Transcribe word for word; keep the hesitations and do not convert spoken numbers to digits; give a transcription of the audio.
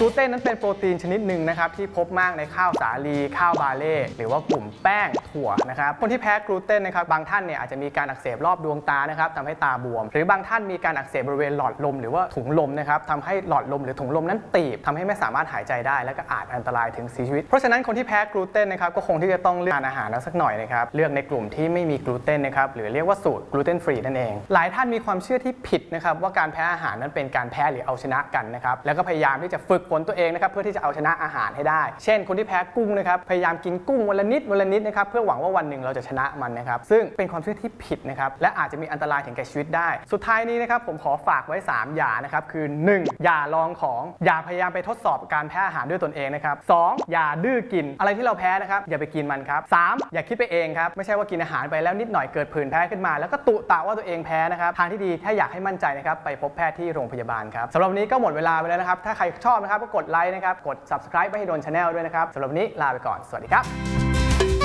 กลูเตนนั้นเป็นโปรตีนชนิดหนึ่งนะครับที่พบมากในข้าวสาลีข้าวบาเล่หรือว่ากลุ่มแป้งถั่วนะครับคนที่แพ้กลูเตนนะครับบางท่านเนี่ยอาจจะมีการอักเสบรอบดวงตานะครับทำให้ตาบวมหรือบางท่านมีการอักเสบบริเวณหลอดลมหรือว่าถุงลมนะครับทำให้หลอดลมหรือถุงลมนั้นตีบทำให้ไม่สามารถหายใจได้และก็อาจอันตรายถึงเสียชีวิตเพราะฉะนั้นคนที่แพ้กลูเตนนะครับก็คงที่จะต้องเลือกทานอาหารสักหน่อยนะครับเลือกในกลุ่มที่ไม่มีกลูเตนนะครับหรือเรียกว่าสูตรกลูเตนฟรีนั่นเองหลายท่านมีความเชื่อที่ผิดนะครับว่าการแพ้อาหารนั้นเป็นการแพ้หรือเอาชนะกันนะครับแล้วก็พยายามที่จะฝึกฝนตัวเองนะครับเพื่อที่จะเอาชนะอาหารให้ได้เช่นคนที่แพ้กุ้งนะครับพยายามกินกุ้งวันละนิดวันละนิดนะครับเพื่อหวังว่าวันหนึ่งเราจะชนะมันนะครับซึ่งเป็นความเชื่อที่ผิดนะครับและอาจจะมีอันตรายถึงแก่ชีวิตได้สุดท้ายนี้นะครับผมขอฝากไว้สามอย่านะครับคือหนึ่งอย่าลองของอย่าพยายามไปทดสอบการแพ้อาหารด้วยตนเองนะครับสองอย่าดื้อกินอะไรที่เราแพ้นะครับอย่าไปกินมันครับสามอย่าคิดไปเองครับไม่ใช่ว่ากินอาหารไปแล้วนิดหน่อยเกิดผื่นแพ้ขึ้นมาแล้วก็ตุตะว่าตัวเองแพ้นะครับทางที่ดีถ้าอยากให้มั่นใจนะครับไปพบแพทย์ที่โรงพยาบาลครับสำหรับวันนี้ก็หมดเวลาไปแล้วนะครับถ้าใครชอบนะครับก็กดไลค์นะครับกด ซับสไครบ์ ไม่ให้โดน ชาแนล ด้วยนะครับสำหรับวันนี้ลาไปก่อนสวัสดีครับ